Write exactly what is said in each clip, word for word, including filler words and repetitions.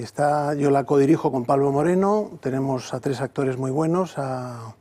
está, yo la codirijo con Pablo Moreno, tenemos a tres actores muy buenos, a,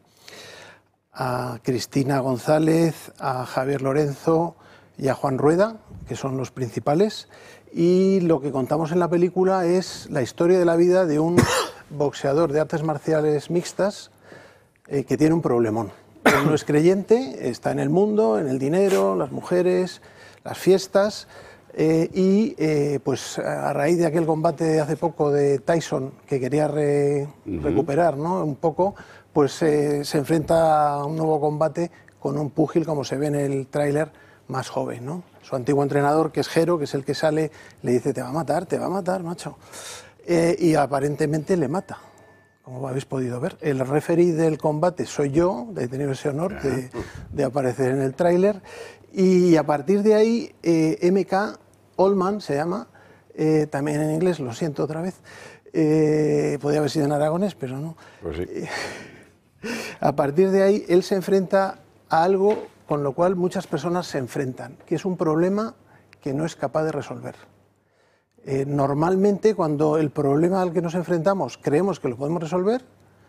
a Cristina González, a Javier Lorenzo y a Juan Rueda, que son los principales, y lo que contamos en la película es la historia de la vida de un boxeador de artes marciales mixtas eh, que tiene un problemón. Él no es creyente, está en el mundo, en el dinero, las mujeres, las fiestas, eh, y eh, pues a raíz de aquel combate de hace poco de Tyson, que quería re, uh-huh. recuperar, ¿no? un poco, pues eh, se enfrenta a un nuevo combate con un púgil, como se ve en el tráiler, más joven, ¿no? Su antiguo entrenador, que es Jero, que es el que sale, le dice, te va a matar, te va a matar, macho. Eh, y aparentemente le mata, como habéis podido ver. El referee del combate soy yo, he tenido ese honor de, de aparecer en el tráiler. Y a partir de ahí, eh, M K Allman se llama, eh, también en inglés, lo siento otra vez, eh, podía haber sido en aragonés, pero no. Pues sí. Eh, a partir de ahí, él se enfrenta a algo con lo cual muchas personas se enfrentan, que es un problema que no es capaz de resolver. Eh, normalmente, cuando el problema al que nos enfrentamos creemos que lo podemos resolver,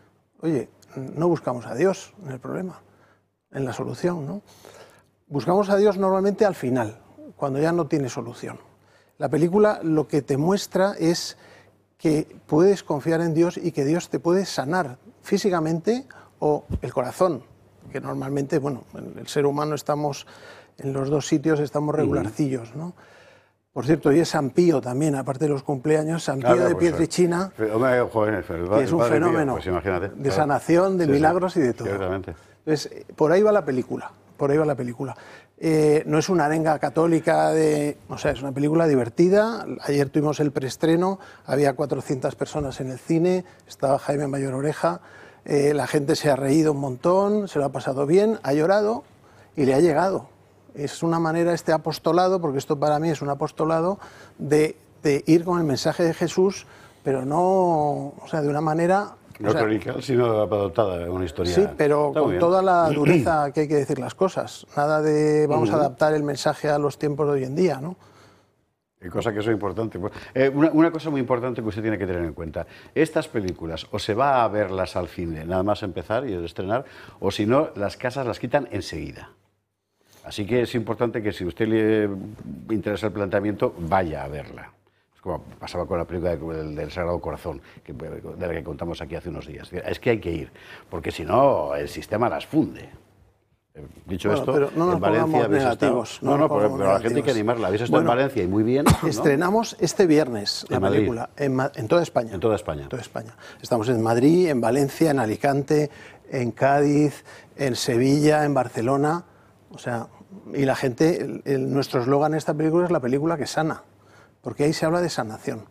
oye, no buscamos a Dios en el problema, en la solución, ¿no? Buscamos a Dios normalmente al final, cuando ya no tiene solución. La película lo que te muestra es que puedes confiar en Dios y que Dios te puede sanar físicamente o el corazón, que normalmente, bueno, el ser humano estamos en los dos sitios, estamos regularcillos, ¿no? Por cierto, hoy es San Pío también, aparte de los cumpleaños, San Pío claro, de pues, Pietrelcina, joder, que es un fenómeno Pío, pues de claro. sanación, de sí, milagros sí, y de todo. Entonces, por ahí va la película, por ahí va la película. Eh, no es una arenga católica, de, o sea, es una película divertida. Ayer tuvimos el preestreno, había cuatrocientas personas en el cine, estaba Jaime Mayor Oreja. Eh, la gente se ha reído un montón, se lo ha pasado bien, ha llorado y le ha llegado. Es una manera, este apostolado, porque esto para mí es un apostolado, de, de ir con el mensaje de Jesús, pero no, o sea, de una manera... No o sea, clerical, sino adoptada, una historia... Sí, pero Está con toda la dureza que hay que decir las cosas. Nada de vamos uh-huh. a adaptar el mensaje a los tiempos de hoy en día, ¿no? Cosa que eso es importante. Eh, una, una cosa muy importante que usted tiene que tener en cuenta. Estas películas, o se va a verlas al cine, nada más empezar y estrenar, o si no, las casas las quitan enseguida. Así que es importante que si a usted le interesa el planteamiento, vaya a verla. Es como pasaba con la película del, del Sagrado Corazón, que, de la que contamos aquí hace unos días. Es que hay que ir, porque si no, el sistema las funde. Dicho bueno, esto, pero no en Valencia habéis negativos, estado... No, no, no pero, pero a la gente hay que animarla. Habéis estado bueno, en Valencia y muy bien, ¿no? Estrenamos este viernes la Madrid. película, en, en toda España. En toda España. En toda España. Estamos en Madrid, en Valencia, en Alicante, en Cádiz, en Sevilla, en Barcelona. O sea, y la gente, el, el, nuestro eslogan en esta película es la película que sana, porque ahí se habla de sanación.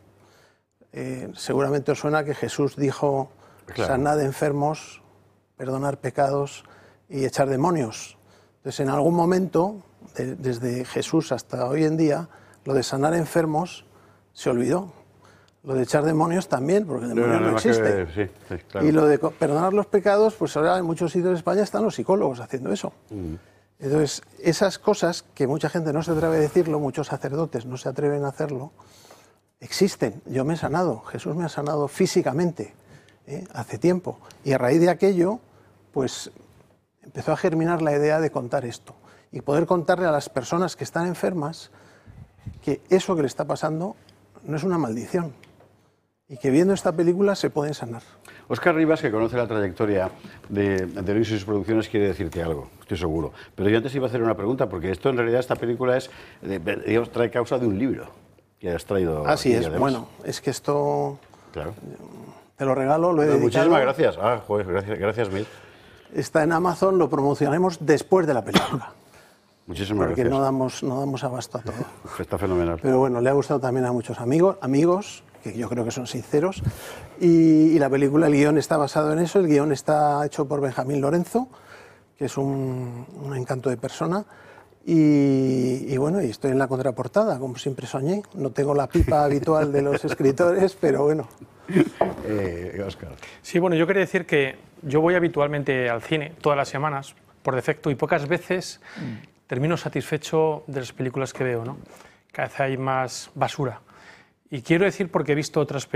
Eh, seguramente os suena que Jesús dijo, claro. sanad enfermos, perdonar pecados y echar demonios. Entonces, en algún momento, de, desde Jesús hasta hoy en día, lo de sanar enfermos se olvidó. Lo de echar demonios también, porque el demonio no, no, no, no existe. Que, sí, sí, claro. Y lo de perdonar los pecados, pues ahora en muchos sitios de España están los psicólogos haciendo eso. Mm. Entonces, esas cosas que mucha gente no se atreve a decirlo, muchos sacerdotes no se atreven a hacerlo, existen. Yo me he sanado, Jesús me ha sanado físicamente, ¿eh? hace tiempo. Y a raíz de aquello, pues empezó a germinar la idea de contar esto y poder contarle a las personas que están enfermas que eso que le está pasando no es una maldición y que viendo esta película se pueden sanar. Óscar Rivas, que conoce la trayectoria de, de Luis y sus producciones, quiere decirte algo, estoy seguro. Pero yo antes iba a hacer una pregunta, porque esto en realidad, esta película es, digamos, trae causa de un libro que has traído. Así es, además. Bueno, es que esto... Claro. Te lo regalo, lo he dedicado. Muchísimas gracias. Ah, joder, gracias, gracias mil. Está en Amazon, lo promocionaremos después de la película. Muchísimas porque gracias. Porque no damos, no damos abasto a todo. Está fenomenal. Pero bueno, le ha gustado también a muchos amigos, amigos que yo creo que son sinceros. Y, y la película, el guión está basado en eso. El guión está hecho por Benjamín Lorenzo, que es un, un encanto de persona. Y, y bueno, y estoy en la contraportada, como siempre soñé. No tengo la pipa habitual de los escritores, pero bueno. Eh, Óscar. Sí, bueno, yo quería decir que yo voy habitualmente al cine todas las semanas, por defecto, y pocas veces mm. termino satisfecho de las películas que veo, ¿no? Cada vez hay más basura. Y quiero decir, porque he visto otras películas